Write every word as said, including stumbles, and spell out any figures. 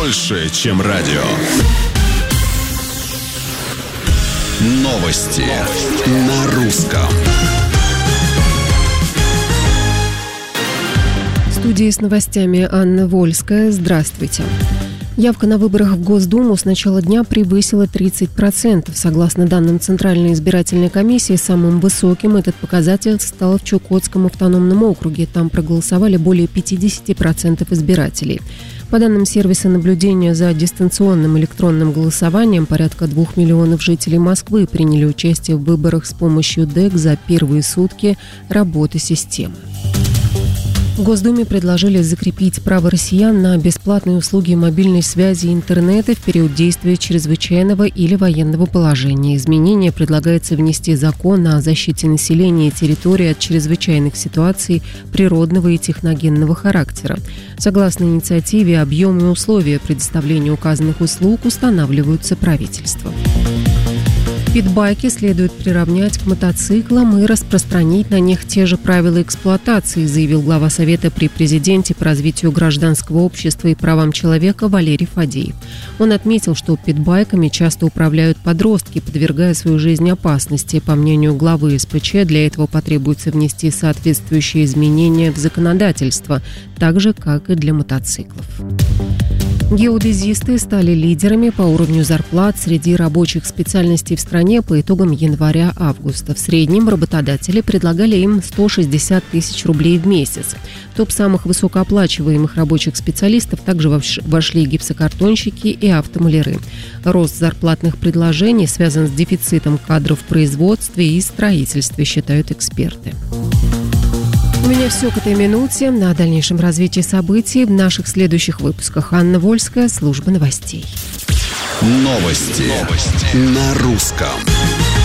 больше, чем радио. Новости, Новости. на русском. В студии с новостями Анна Вольская. Здравствуйте. Явка на выборах в Госдуму с начала дня превысила тридцать процентов. Согласно данным Центральной избирательной комиссии, самым высоким этот показатель стал в Чукотском автономном округе. Там проголосовали более пятьдесят процентов избирателей. По данным сервиса наблюдения за дистанционным электронным голосованием, порядка двух миллионов жителей Москвы приняли участие в выборах с помощью ДЭК за первые сутки работы системы. В Госдуме предложили закрепить право россиян на бесплатные услуги мобильной связи и интернета в период действия чрезвычайного или военного положения. Изменения предлагается внести закон о защите населения и территории от чрезвычайных ситуаций природного и техногенного характера. Согласно инициативе, объем и условия предоставления указанных услуг устанавливаются правительством. Питбайки следует приравнять к мотоциклам и распространить на них те же правила эксплуатации, заявил глава Совета при президенте по развитию гражданского общества и правам человека Валерий Фадеев. Он отметил, что питбайками часто управляют подростки, подвергая свою жизнь опасности. По мнению главы СПЧ, для этого потребуется внести соответствующие изменения в законодательство, так же, как и для мотоциклов. Геодезисты стали лидерами по уровню зарплат среди рабочих специальностей в стране по итогам января-августа. В среднем работодатели предлагали им сто шестьдесят тысяч рублей в месяц. В топ самых высокооплачиваемых рабочих специалистов также вошли гипсокартонщики и автомаляры. Рост зарплатных предложений связан с дефицитом кадров в производстве и строительстве, считают эксперты. У меня все к этой минуте. На дальнейшем развитии событий в наших следующих выпусках. Анна Вольская, служба новостей. Новости, Новости. на русском.